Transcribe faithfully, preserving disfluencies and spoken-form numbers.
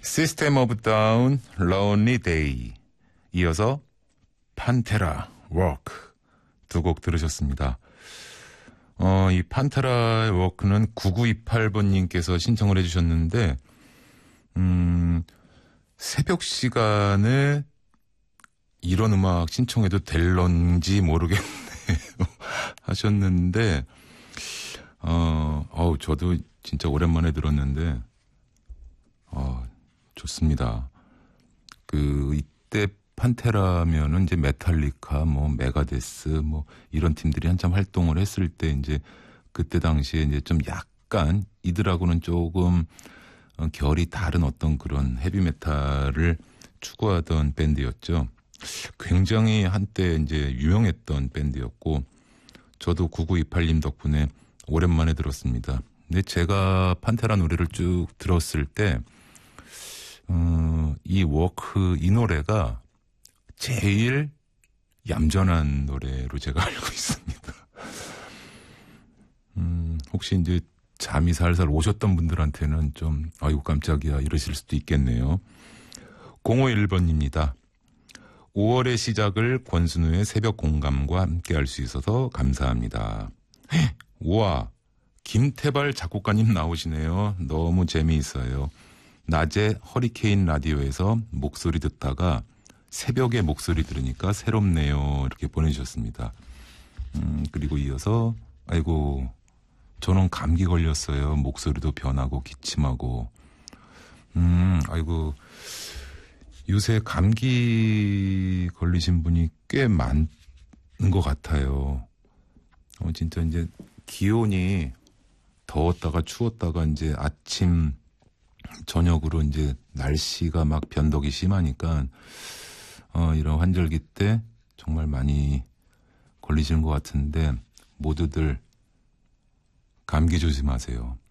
시스템 오브 다운, Lonely Day. 이어서 판테라, 워크 두 곡 들으셨습니다. 어, 이 판테라의 워크는 구구이팔 번님께서 신청을 해주셨는데, 음, 새벽 시간에 이런 음악 신청해도 될런지 모르겠네요. 하셨는데, 어, 어우, 저도 진짜 오랜만에 들었는데, 어, 좋습니다. 그, 이때 판테라면은 이제 메탈리카, 뭐, 메가데스, 뭐, 이런 팀들이 한참 활동을 했을 때, 이제, 그때 당시에 이제 좀 약간, 이들하고는 조금, 어, 결이 다른 어떤 그런 헤비메탈을 추구하던 밴드였죠. 굉장히 한때 이제 유명했던 밴드였고, 저도 구구이팔님 덕분에 오랜만에 들었습니다. 근데 제가 판테라 노래를 쭉 들었을 때, 어, 이 워크, 이 노래가 제일 얌전한 노래로 제가 알고 있습니다. 음, 혹시 이제 잠이 살살 오셨던 분들한테는 좀, 아이고 깜짝이야 이러실 수도 있겠네요. 공오일 번입니다. 오월의 시작을 권순우의 새벽 공감과 함께 할 수 있어서 감사합니다. 헤, 우와, 김태발 작곡가님 나오시네요. 너무 재미있어요. 낮에 허리케인 라디오에서 목소리 듣다가 새벽에 목소리 들으니까 새롭네요. 이렇게 보내주셨습니다. 음, 그리고 이어서 아이고 저는 감기 걸렸어요. 목소리도 변하고 기침하고. 음, 아이고 요새 감기 걸리신 분이 꽤 많은 것 같아요. 어, 진짜 이제 기온이 더웠다가 추웠다가 이제 아침 저녁으로 이제 날씨가 막 변덕이 심하니까 어, 이런 환절기 때 정말 많이 걸리시는 것 같은데 모두들 감기 조심하세요.